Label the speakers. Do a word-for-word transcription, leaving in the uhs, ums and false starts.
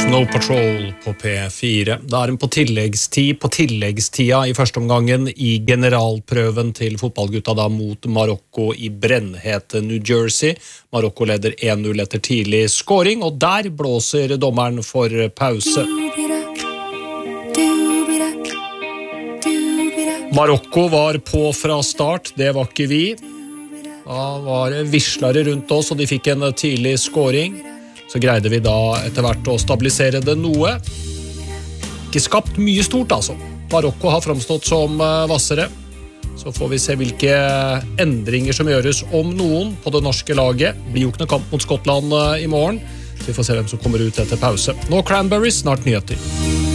Speaker 1: Snow Patrol på P fire. Da er den på tilleggstid, på tilleggstida i første omgangen i generalprøven til fotballgutta da mot Marokko i brennhete New Jersey. Marokko leder en null etter tidlig scoring, og der blåser dommeren for pause. Marokko var på fra start, det var ikke vi. Da var det vislere rundt oss, og de fikk en tidlig scoring. Så greide vi da etter hvert å stabilisere det noe. Ikke skapt mye stort, altså. Marokko har fremstått som vassere. Så får vi se hvilke endringer som gjøres om noen på det norske laget. Det blir jo ikke noe kamp mot Skottland i morgen. Så vi får se hvem som kommer ut etter pause. Nå Cranberries, snart nyheter.